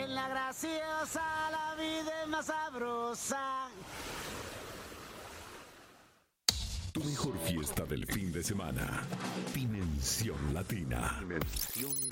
En la graciosa la vida es más sabrosa. Tu mejor fiesta del fin de semana. Dimensión Latina. Dimensión